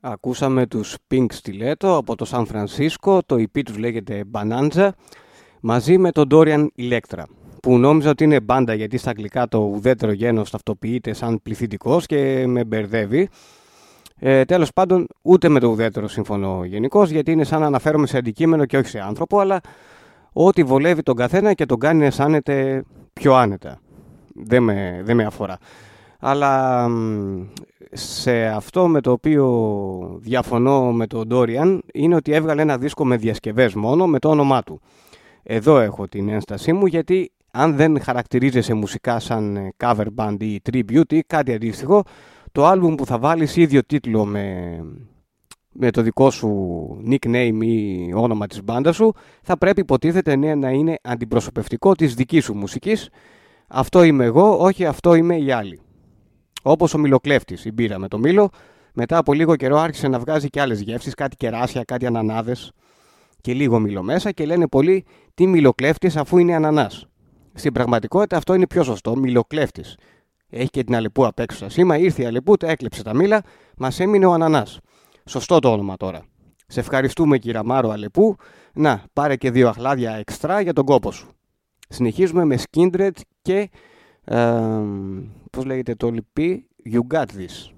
Ακούσαμε τους Pink Stiletto από το Σαν Φρανσίσκο, το EP τους λέγεται Bonanza, μαζί με τον Dorian Electra, που νόμιζα ότι είναι μπάντα γιατί στα αγγλικά το ουδέτερο γένος ταυτοποιείται σαν πληθυντικός και με μπερδεύει. Τέλος πάντων, ούτε με το ουδέτερο συμφωνώ γενικώς, γιατί είναι σαν να αναφέρομαι σε αντικείμενο και όχι σε άνθρωπο, αλλά ό,τι βολεύει τον καθένα και τον κάνει να αισθάνεται πιο άνετα. Δεν με αφορά. Αλλά σε αυτό με το οποίο διαφωνώ με τον Dorian είναι ότι έβγαλε ένα δίσκο με διασκευές μόνο με το όνομά του. Εδώ έχω την ένστασή μου, γιατί αν δεν χαρακτηρίζεσαι μουσικά σαν cover band ή tribute ή κάτι αντίστοιχο, το άλμπουμ που θα βάλεις ίδιο τίτλο με το δικό σου nickname ή όνομα της μπάντας σου θα πρέπει υποτίθεται να είναι αντιπροσωπευτικό της δικής σου μουσικής. Αυτό είμαι εγώ, όχι αυτό είμαι οι άλλοι. Όπως ο Μυλοκλέφτης, η μπύρα με το μήλο, μετά από λίγο καιρό άρχισε να βγάζει και άλλες γεύσεις, κάτι κεράσια, κάτι ανανάδες και λίγο μήλο μέσα και λένε πολλοί τι Μυλοκλέφτης αφού είναι ανανάς. Στην πραγματικότητα αυτό είναι πιο σωστό, Μυλοκλέφτης. Έχει και την Αλεπού απ' έξω στα σήμα, ήρθε η Αλεπού, τα έκλεψε τα μήλα, μας έμεινε ο ανανάς. Σωστό το όνομα τώρα. Σε ευχαριστούμε κύρα Μάρο Αλεπού, να πάρε και 2 αχλάδια εξτρά για τον κόπο σου. Συνεχίζουμε με Skindred και πώς λέγεται το λυπή, You Got This.